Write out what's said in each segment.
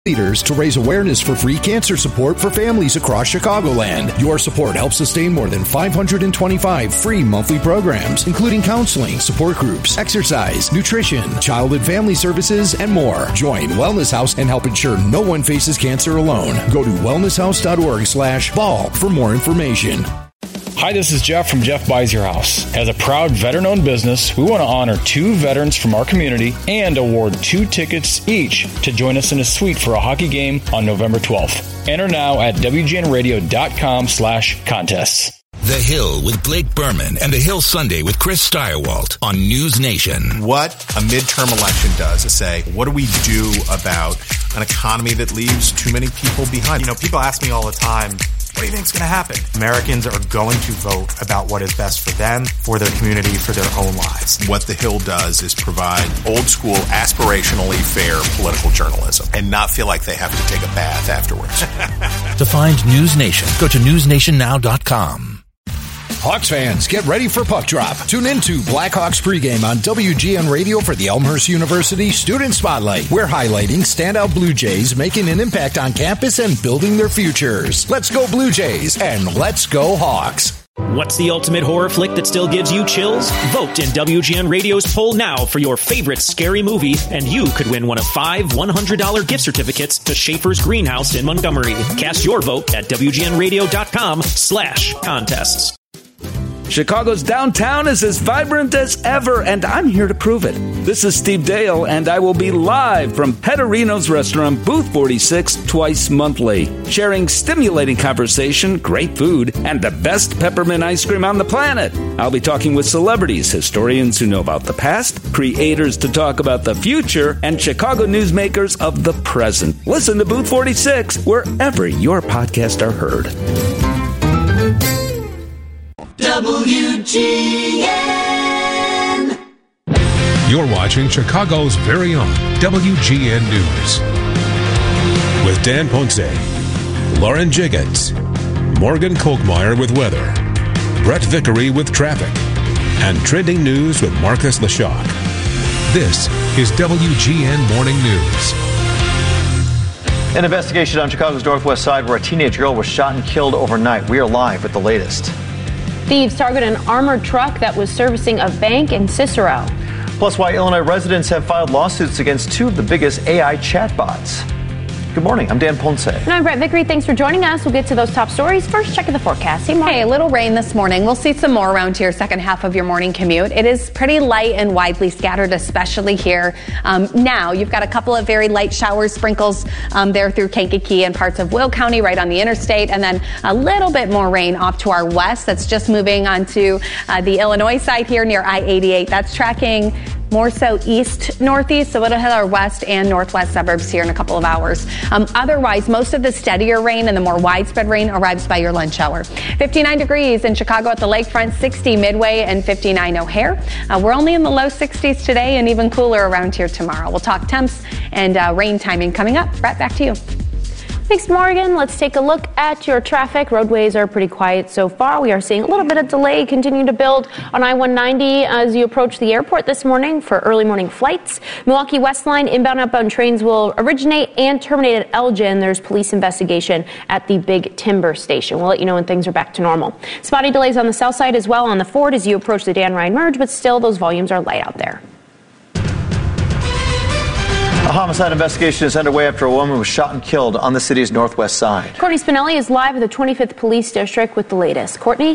Leaders to raise awareness for free cancer support for families across Chicagoland. Your support helps sustain more than 525 free monthly programs, including counseling, support groups, exercise, nutrition, child and family services, and more. Join Wellness House and help ensure no one faces cancer alone. Go to wellnesshouse.org/ball for more information. Hi, this is Jeff from Jeff Buys Your House. As a proud veteran-owned business, we want to honor 2 veterans from our community and award 2 tickets each to join us in a suite for a hockey game on November 12th. Enter now at WGNradio.com/contests. The Hill with Blake Berman and The Hill Sunday with Chris Steyerwalt on News Nation. What a midterm election does is say, what do we do about an economy that leaves too many people behind? You know, people ask me all the time, what do you think is going to happen? Americans are going to vote about what is best for them, for their community, for their own lives. What The Hill does is provide old school, aspirationally fair political journalism and not feel like they have to take a bath afterwards. To find News Nation, go to newsnationnow.com. Hawks fans, get ready for Puck Drop. Tune into Blackhawks pregame on WGN Radio for the Elmhurst University Student Spotlight. We're highlighting standout Blue Jays making an impact on campus and building their futures. Let's go Blue Jays and let's go Hawks. What's the ultimate horror flick that still gives you chills? Vote in WGN Radio's poll now for your favorite scary movie, and you could win one of 5 $100 gift certificates to Schaefer's Greenhouse in Montgomery. Cast your vote at WGNradio.com/contests. Chicago's downtown is as vibrant as ever, and I'm here to prove it. This is Steve Dale, and I will be live from Petterino's Restaurant, Booth 46, twice monthly, sharing stimulating conversation, great food, and the best peppermint ice cream on the planet. I'll be talking with celebrities, historians who know about the past, creators to talk about the future, and Chicago newsmakers of the present. Listen to Booth 46 wherever your podcasts are heard. WGN. You're watching Chicago's very own WGN News. With Dan Ponce, Lauren Jiggins, Morgan Kolkmeyer with weather, Brett Vickery with traffic, and trending news with Marcus Leshock. This is WGN Morning News. An investigation on Chicago's northwest side where a teenage girl was shot and killed overnight. We are live with the latest. Thieves targeted an armored truck that was servicing a bank in Cicero. Plus, why Illinois residents have filed lawsuits against 2 of the biggest AI chatbots. Good morning. I'm Dan Ponce. And I'm Brett Vickery. Thanks for joining us. We'll get to those top stories. First, checking the forecast. Hey, a little rain this morning. We'll see some more around here second half of your morning commute. It is pretty light and widely scattered, especially here. Now, you've got a couple of very light showers, sprinkles there through Kankakee and parts of Will County right on the interstate. And then a little bit more rain off to our west. That's just moving onto the Illinois side here near I-88. That's tracking more so east-northeast, so it'll hit our west and northwest suburbs here in a couple of hours. Otherwise, most of the steadier rain and the more widespread rain arrives by your lunch hour. 59 degrees in Chicago at the lakefront, 60 Midway, and 59 O'Hare. We're only in the low 60s today and even cooler around here tomorrow. We'll talk temps and rain timing coming up. Brett, back to you. Thanks, Morgan. Let's take a look at your traffic. Roadways are pretty quiet so far. We are seeing a little bit of delay continue to build on I-190 as you approach the airport this morning for early morning flights. Milwaukee West Line inbound outbound trains will originate and terminate at Elgin. There's police investigation at the Big Timber Station. We'll let you know when things are back to normal. Spotty delays on the south side as well on the Ford as you approach the Dan Ryan Merge, but still those volumes are light out there. A homicide investigation is underway after a woman was shot and killed on the city's northwest side. Courtney Spinelli is live at the 25th Police District with the latest. Courtney?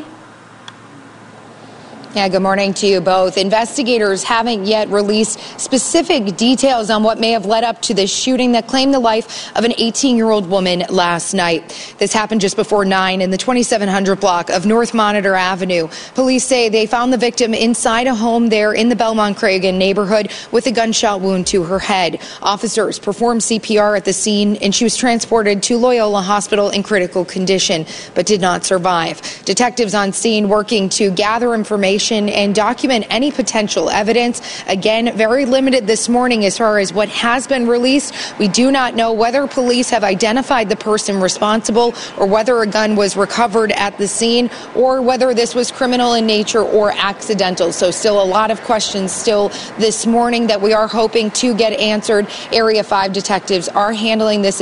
Yeah, good morning to you both. Investigators haven't yet released specific details on what may have led up to this shooting that claimed the life of an 18-year-old woman last night. This happened just before 9 in the 2700 block of North Monitor Avenue. Police say they found the victim inside a home there in the Belmont-Cragen neighborhood with a gunshot wound to her head. Officers performed CPR at the scene, and she was transported to Loyola Hospital in critical condition, but did not survive. Detectives on scene working to gather information and document any potential evidence. Again, very limited this morning as far as what has been released. We do not know whether police have identified the person responsible or whether a gun was recovered at the scene or whether this was criminal in nature or accidental. So still a lot of questions still this morning that we are hoping to get answered. Area 5 detectives are handling this